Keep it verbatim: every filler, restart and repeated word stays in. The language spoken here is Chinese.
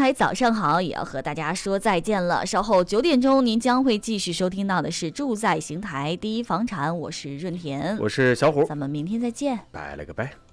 台早上好，也要和大家说再见了。稍后九点钟，您将会继续收听到的是住在邢台第一房产，我是润田， 我是小虎， 咱们明天再见， 拜了个拜。